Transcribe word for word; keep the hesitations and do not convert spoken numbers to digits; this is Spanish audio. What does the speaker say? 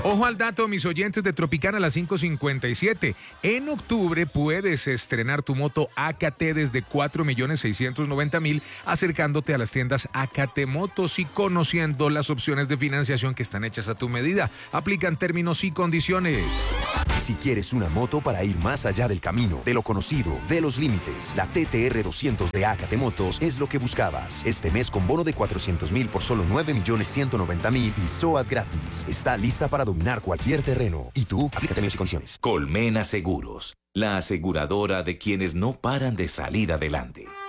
Ojo al dato, mis oyentes de Tropicana a las cinco cincuenta y siete. En octubre puedes estrenar tu moto A K T desde cuatro millones seiscientos noventa mil acercándote a las tiendas A K T Motos y conociendo las opciones de financiación que están hechas a tu medida. Aplican términos y condiciones. Si quieres una moto para ir más allá del camino, de lo conocido, de los límites, la T T R doscientos de A K T Motos es lo que buscabas. Este mes con bono de cuatrocientos mil por solo nueve millones ciento noventa mil y S O A T gratis. Está lista para dominar cualquier terreno. ¿Y tú? Aplica términos y condiciones. Colmena Seguros, la aseguradora de quienes no paran de salir adelante.